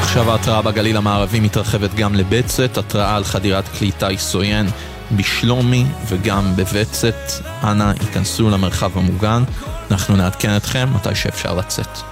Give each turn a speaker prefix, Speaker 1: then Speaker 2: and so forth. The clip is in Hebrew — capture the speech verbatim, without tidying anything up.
Speaker 1: עכשיו ההתראה בגליל המערבי מתרחבת גם לבצת, התראה על חדירת כלי טיס עוין בשלומי וגם בבצת. אנא ייכנסו למרחב המוגן, אנחנו נעדכן אתכם מתי שאפשר לצאת.